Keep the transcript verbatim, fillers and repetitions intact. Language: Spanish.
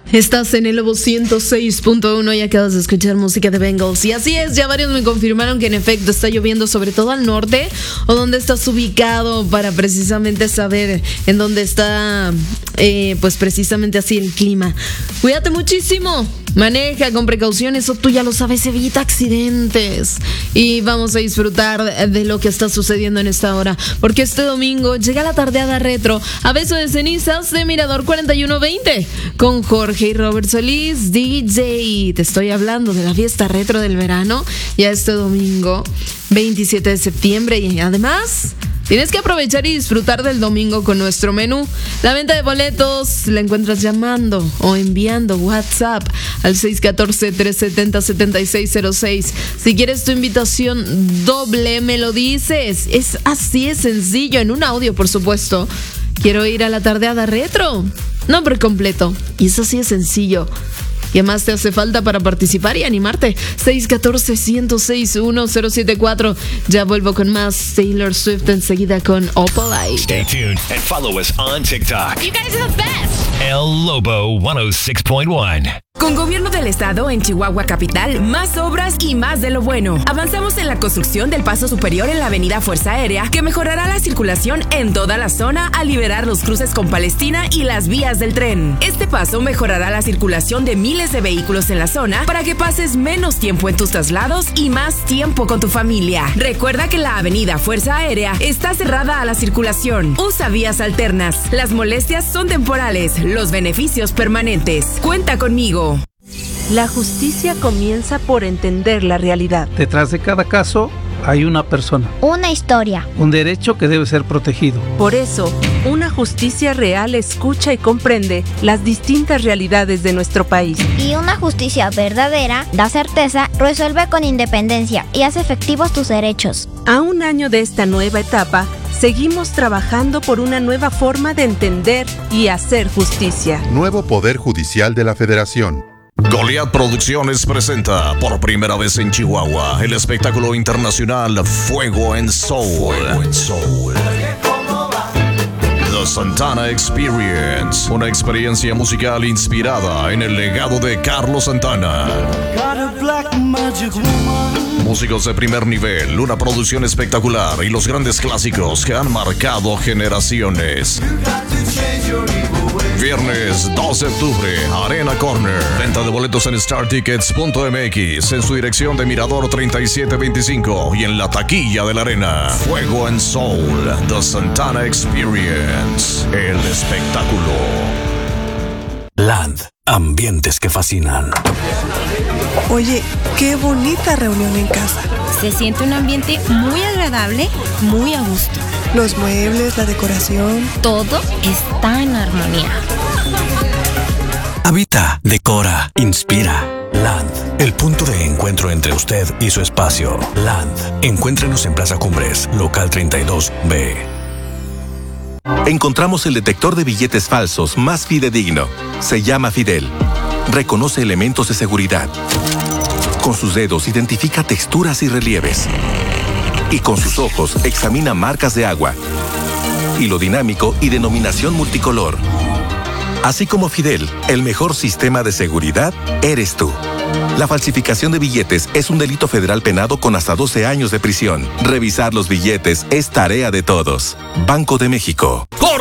Estás en el Lobo ciento seis punto uno y acabas de escuchar música de Bengals. Y así es, ya varios me confirmaron que en efecto está lloviendo, sobre todo al norte, o donde estás ubicado, para precisamente saber en dónde está, eh, pues precisamente así el clima. Cuídate muchísimo, maneja con precaución, eso tú ya lo sabes, evita accidentes. Y vamos a disfrutar de lo que está sucediendo en esta hora, porque este domingo llega la tardeada retro a beso de cenizas de Mirador cuarenta y uno veinte con Jorge y Robert Solís, D J. Te estoy hablando de la fiesta retro del verano, ya este domingo veintisiete de septiembre. Y además tienes que aprovechar y disfrutar del domingo con nuestro menú. La venta de boletos la encuentras llamando o enviando WhatsApp al seis uno cuatro, tres siete cero, siete seis cero seis. Si quieres tu invitación doble, me lo dices. Es así de sencillo, en un audio, por supuesto. Quiero ir a la tardeada retro. Nombre completo. Y es así de sencillo. ¿Qué más te hace falta para participar y animarte? seis uno cuatro, uno cero seis uno cero siete cuatro. Ya vuelvo con más Taylor Swift enseguida con Opalite. Stay tuned and follow us on TikTok. You guys are the best. El Lobo ciento seis punto uno. Con Gobierno del Estado en Chihuahua Capital, más obras y más de lo bueno. Avanzamos en la construcción del paso superior en la avenida Fuerza Aérea, que mejorará la circulación en toda la zona al liberar los cruces con Palestina y las vías del tren. Este paso mejorará la circulación de miles de vehículos en la zona para que pases menos tiempo en tus traslados y más tiempo con tu familia. Recuerda que la avenida Fuerza Aérea está cerrada a la circulación. Usa vías alternas. Las molestias son temporales, los beneficios permanentes. Cuenta conmigo. La justicia comienza por entender la realidad. Detrás de cada caso hay una persona. Una historia. Un derecho que debe ser protegido. Por eso, una justicia real escucha y comprende las distintas realidades de nuestro país. Y una justicia verdadera da certeza, resuelve con independencia y hace efectivos tus derechos. A un año de esta nueva etapa, seguimos trabajando por una nueva forma de entender y hacer justicia. Nuevo Poder Judicial de la Federación. Goliath Producciones presenta por primera vez en Chihuahua el espectáculo internacional Fuego en Soul. Fuego en Soul. The Santana Experience, una experiencia musical inspirada en el legado de Carlos Santana. Músicos de primer nivel, una producción espectacular y los grandes clásicos que han marcado generaciones. Viernes dos de octubre, Arena Corner. Venta de boletos en star tickets punto m x, en su dirección de Mirador treinta y siete veinticinco y en la taquilla de la Arena. Fuego en Soul, The Santana Experience, el espectáculo. Land, ambientes que fascinan. Oye, qué bonita reunión en casa. Se siente un ambiente muy agradable, muy a gusto. Los muebles, la decoración. Todo está en armonía. Habita, decora, inspira. Land, el punto de encuentro entre usted y su espacio. Land, encuéntrenos en Plaza Cumbres, local treinta y dos B. Encontramos el detector de billetes falsos más fidedigno. Se llama Fidel. Reconoce elementos de seguridad. Con sus dedos identifica texturas y relieves. Y con sus ojos examina marcas de agua. Hilo dinámico y denominación multicolor. Así como Fidel, el mejor sistema de seguridad eres tú. La falsificación de billetes es un delito federal penado con hasta doce años de prisión. Revisar los billetes es tarea de todos. Banco de México.